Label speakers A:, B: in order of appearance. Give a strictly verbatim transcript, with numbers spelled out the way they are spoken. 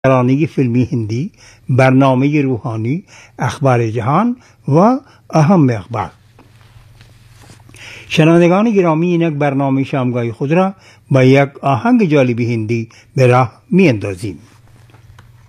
A: ترانه فیلمی هندی، برنامه روحانی، اخبار جهان و اهم اخبار. شنوندگان گرامی، اینک برنامه شامگاهی خود را با یک آهنگ جالب هندی به راه می اندازیم.